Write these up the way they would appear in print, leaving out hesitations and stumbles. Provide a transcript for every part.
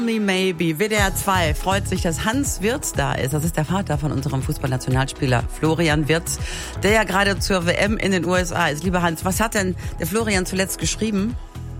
Me Maybe. WDR 2 freut sich, dass Hans Wirtz da ist. Das ist der Vater von unserem Fußballnationalspieler Florian Wirtz, der ja gerade zur WM in den USA ist. Lieber Hans, was hat denn der Florian zuletzt geschrieben?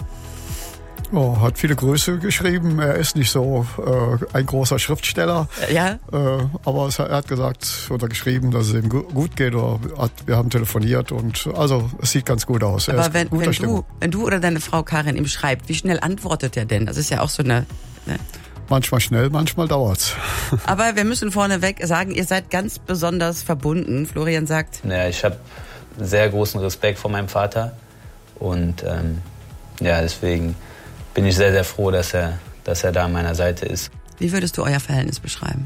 Oh, hat viele Grüße geschrieben. Er ist nicht so ein großer Schriftsteller. Ja. Aber er hat gesagt oder geschrieben, dass es ihm gut geht. Wir haben telefoniert und also es sieht ganz gut aus. Aber wenn du oder deine Frau Karin ihm schreibt, wie schnell antwortet er denn? Das ist ja auch so eine... Ne? Manchmal schnell, manchmal dauert's. Aber wir müssen vorneweg sagen, ihr seid ganz besonders verbunden. Florian sagt... Ja, ich habe sehr großen Respekt vor meinem Vater und deswegen bin ich sehr, sehr froh, dass er da an meiner Seite ist. Wie würdest du euer Verhältnis beschreiben?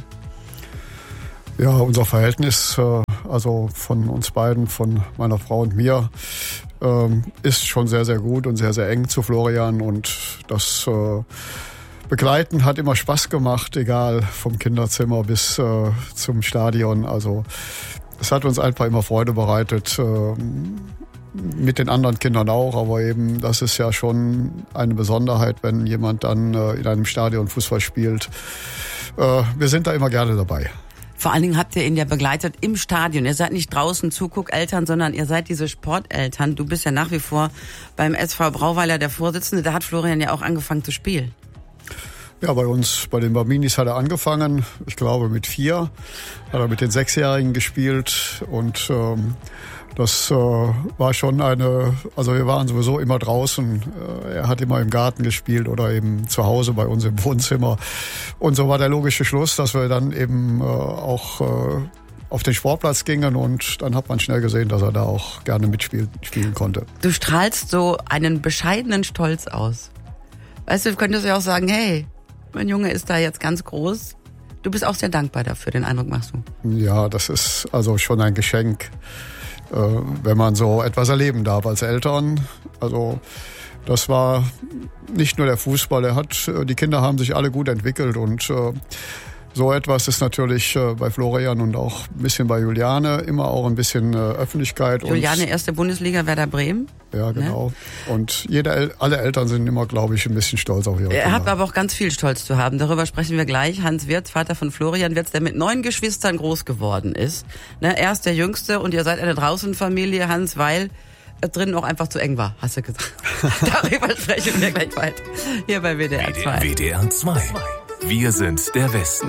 Ja, unser Verhältnis, also von uns beiden, von meiner Frau und mir, ist schon sehr, sehr gut und sehr, sehr eng zu Florian. Und das Begleiten hat immer Spaß gemacht, egal vom Kinderzimmer bis zum Stadion. Also es hat uns einfach immer Freude bereitet. Mit den anderen Kindern auch, aber eben, das ist ja schon eine Besonderheit, wenn jemand dann in einem Stadion Fußball spielt. Wir sind da immer gerne dabei. Vor allen Dingen habt ihr ihn ja begleitet im Stadion. Ihr seid nicht draußen Zuguckeltern, sondern ihr seid diese Sporteltern. Du bist ja nach wie vor beim SV Brauweiler der Vorsitzende. Da hat Florian ja auch angefangen zu spielen. Ja, bei den Barbinis hat er angefangen. Ich glaube mit 4 hat er mit den 6-Jährigen gespielt und das war schon also wir waren sowieso immer draußen. Er hat immer im Garten gespielt oder eben zu Hause bei uns im Wohnzimmer. Und so war der logische Schluss, dass wir dann eben auch auf den Sportplatz gingen und dann hat man schnell gesehen, dass er da auch gerne mitspielen konnte. Du strahlst so einen bescheidenen Stolz aus. Weißt du, du könntest ja auch sagen, hey, mein Junge ist da jetzt ganz groß. Du bist auch sehr dankbar dafür, den Eindruck machst du. Ja, das ist also schon ein Geschenk, wenn man so etwas erleben darf als Eltern. Also das war nicht nur der Fußball, die Kinder haben sich alle gut entwickelt und so etwas ist natürlich bei Florian und auch ein bisschen bei Juliane immer auch ein bisschen Öffentlichkeit. Juliane, erste Bundesliga, Werder Bremen. Ja, genau. Ne? Und alle Eltern sind immer, glaube ich, ein bisschen stolz auf ihre Kinder. Er hat aber auch ganz viel Stolz zu haben. Darüber sprechen wir gleich. Hans Wirtz, Vater von Florian Wirtz, der mit 9 Geschwistern groß geworden ist. Ne? Er ist der Jüngste und ihr seid eine Draußenfamilie, Hans, weil es drinnen auch einfach zu eng war, hast du gesagt. Darüber sprechen wir gleich weiter. Hier bei WDR 2. WDR 2. Wir sind der Westen.